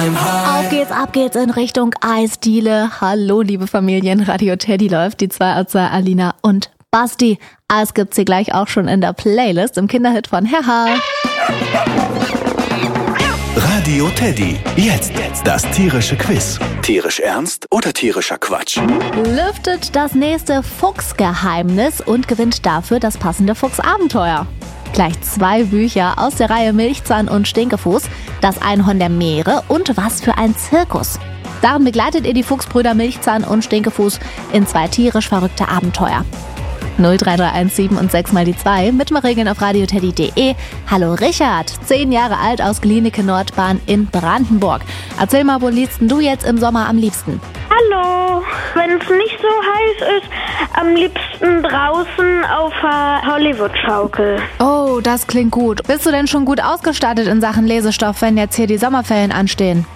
I'm high. Ab geht's in Richtung Eisdiele. Hallo, liebe Familien, Radio Teddy läuft, die 2 aus 2, Alina und Basti. Eis gibt's hier gleich auch schon in der Playlist im Kinderhit von Herr. Radio Teddy, jetzt das tierische Quiz. Tierisch ernst oder tierischer Quatsch? Lüftet das nächste Fuchsgeheimnis und gewinnt dafür das passende Fuchsabenteuer. Gleich 2 Bücher aus der Reihe Milchzahn und Stinkefuß, das Einhorn der Meere und was für ein Zirkus. Darin begleitet ihr die Fuchsbrüder Milchzahn und Stinkefuß in 2 tierisch verrückte Abenteuer. 03317 und 6 mal die 2, Mitmachregeln auf radioteddy.de. Hallo Richard, 10 Jahre alt aus Glienicke Nordbahn in Brandenburg. Erzähl mal, wo liegst du jetzt im Sommer am liebsten? Hallo, wenn es nicht so heiß ist, am liebsten draußen auf der Hollywood-Schaukel. Oh, das klingt gut. Bist du denn schon gut ausgestattet in Sachen Lesestoff, wenn jetzt hier die Sommerferien anstehen?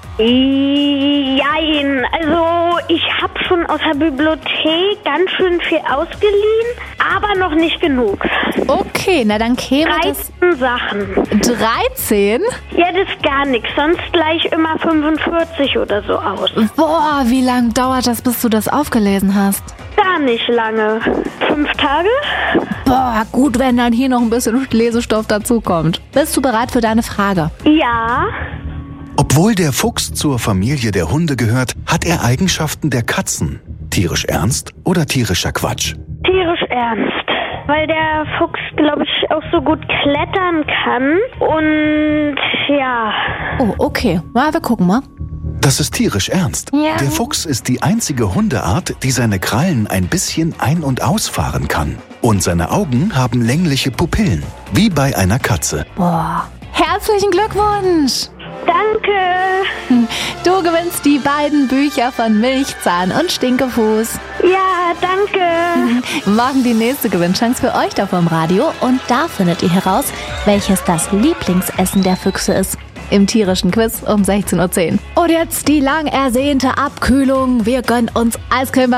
Jein, also ich habe schon aus der Bibliothek ganz schön viel ausgeliehen, aber noch nicht genug. Okay, na dann käme 13 Sachen. 13? Ja, das ist gar nichts, sonst gleich immer 45 oder so aus. Boah, wie lange dauert das, bis du das aufgelesen hast? Gar nicht lange. 5 Tage? Boah, gut, wenn dann hier noch ein bisschen Lesestoff dazukommt. Bist du bereit für deine Frage? Ja. Obwohl der Fuchs zur Familie der Hunde gehört, hat er Eigenschaften der Katzen. Tierisch ernst oder tierischer Quatsch? Tierisch ernst, weil der Fuchs, glaube ich, auch so gut klettern kann und ja. Oh, okay. Na, wir gucken mal. Das ist tierisch ernst. Ja. Der Fuchs ist die einzige Hundeart, die seine Krallen ein bisschen ein- und ausfahren kann. Und seine Augen haben längliche Pupillen, wie bei einer Katze. Boah, herzlichen Glückwunsch! Danke. Du gewinnst die beiden Bücher von Milchzahn und Stinkefuß. Ja, danke. Morgen die nächste Gewinnchance für euch da vom Radio und da findet ihr heraus, welches das Lieblingsessen der Füchse ist. Im tierischen Quiz um 16:10 Uhr. Und jetzt die lang ersehnte Abkühlung. Wir gönnen uns Eiscreme